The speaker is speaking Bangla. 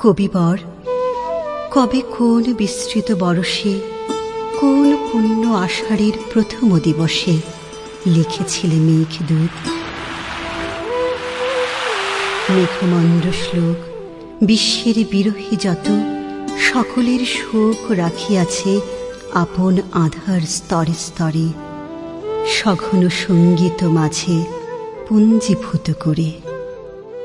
কবিবর কবে কোন বিস্তৃত বরষে, কোন পুণ্য আষাঢ়ের প্রথম দিবসে লিখেছিলে মেঘদূত? মেঘমন্ড শ্লোক বিশ্বের বিরোহী যত, সকলের শোক রাখিয়াছে আপন আধার স্তরে স্তরে, সঘন সঙ্গীত মাঝে পুঞ্জীভূত করে।